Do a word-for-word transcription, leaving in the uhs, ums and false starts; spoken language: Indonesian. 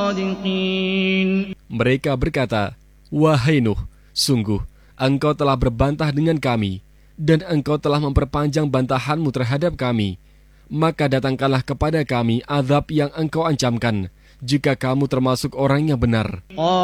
صادقين. Mereka berkata, "Wahai Nuh, sungguh engkau telah berbantah dengan kami, dan engkau telah memperpanjang bantahanmu terhadap kami. Maka datangkanlah kepada kami azab yang engkau ancamkan, jika kamu termasuk orang yang benar."